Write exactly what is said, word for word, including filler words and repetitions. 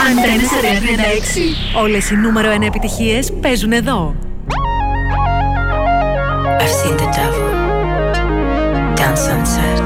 Αντένα Σαρία τριάντα έξι. Όλες οι νούμερο ένα επιτυχίες παίζουν εδώ. I've seen the devil down sunset.